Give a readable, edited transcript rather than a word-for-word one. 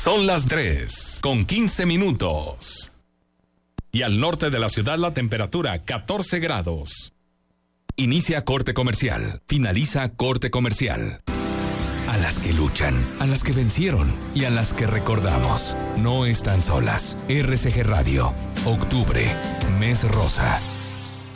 Son las 3:15. Y al norte de la ciudad la temperatura 14 grados. Inicia corte comercial. Finaliza corte comercial. A las que luchan, a las que vencieron y a las que recordamos. No están solas. RCG Radio. Octubre. Mes rosa.